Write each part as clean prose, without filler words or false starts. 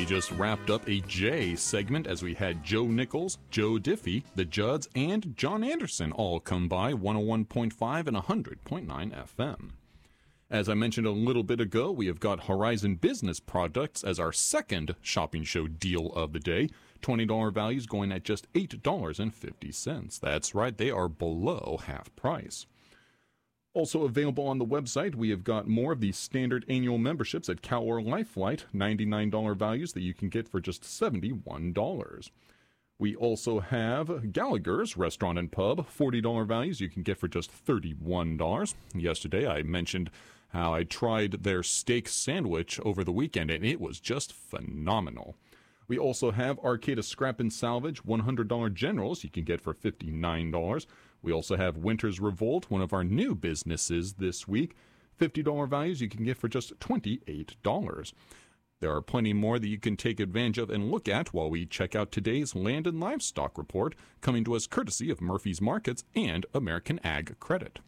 just wrapped up a J segment as we had Joe Nichols, Joe Diffie, the Judds, and John Anderson all come by 101.5 and 100.9 FM. As I mentioned a little bit ago, we have got Horizon Business Products as our second shopping show deal of the day. $20 values going at just $8.50. That's right, they are below half price. Also available on the website, we have got more of the standard annual memberships at Cal or Lifelight, $99 values that you can get for just $71. We also have Gallagher's Restaurant and Pub, $40 values you can get for just $31. Yesterday I mentioned how I tried their steak sandwich over the weekend, and it was just phenomenal. We also have Arcata Scrap and Salvage, $100 Generals you can get for $59. We also have Winter's Revolt, one of our new businesses this week. $50 values you can get for just $28. There are plenty more that you can take advantage of and look at while we check out today's Land and Livestock Report, coming to us courtesy of Murphy's Markets and American Ag Credit.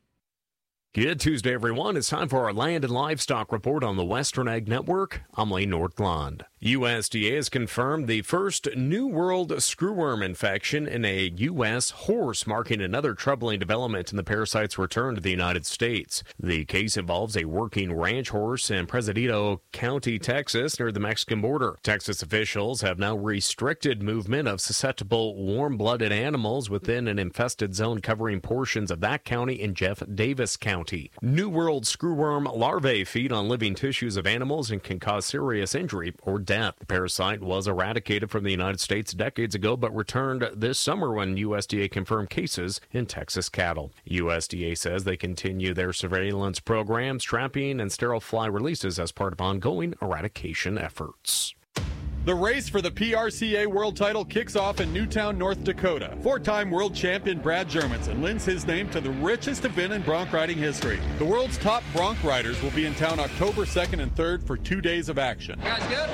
Good Tuesday, everyone. It's time for our Land and Livestock Report on the Western Ag Network. I'm Lane Nordglund. USDA has confirmed the first New World screwworm infection in a U.S. horse, marking another troubling development in the parasite's return to the United States. The case involves a working ranch horse in Presidito County, Texas, near the Mexican border. Texas officials have now restricted movement of susceptible warm-blooded animals within an infested zone covering portions of that county and Jeff Davis County. New World screwworm larvae feed on living tissues of animals and can cause serious injury or death. The parasite was eradicated from the United States decades ago, but returned this summer when USDA confirmed cases in Texas cattle. USDA says they continue their surveillance programs, trapping, and sterile fly releases as part of ongoing eradication efforts. The race for the PRCA World Title kicks off in Newtown, North Dakota. Four-time world champion Brad Germanson lends his name to the richest event in bronc riding history. The world's top bronc riders will be in town October 2nd and 3rd for 2 days of action. You guys good?